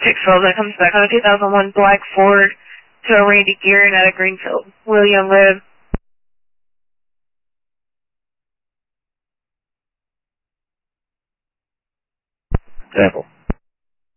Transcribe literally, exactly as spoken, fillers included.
six twelve, that comes back on a two thousand one black Ford to a Randy Gearin out of Greenfield. William Live. Sample.